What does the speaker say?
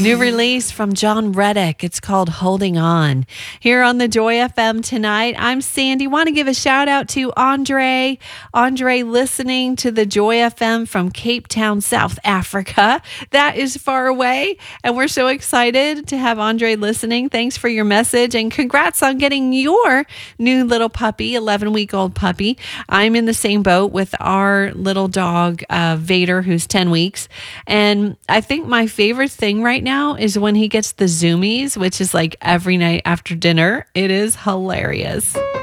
New release from John Reddick. It's called Holding On. Here on the Joy FM tonight, I'm Sandy. Want to give a shout out to Andre. Andre listening to the Joy FM from Cape Town, South Africa. That is far away, and we're so excited to have Andre listening. Thanks for your message, and congrats on getting your new little puppy, 11-week-old puppy. I'm in the same boat with our little dog, Vader, who's 10 weeks. And I think my favorite thing right now is when he gets the zoomies, which is like every night after dinner. It is hilarious.